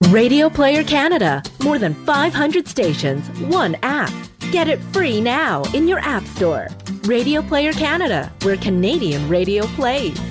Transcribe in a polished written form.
Radio Player Canada. More than 500 stations, one app. Get it free now in your app store. Radio Player Canada, where Canadian radio plays.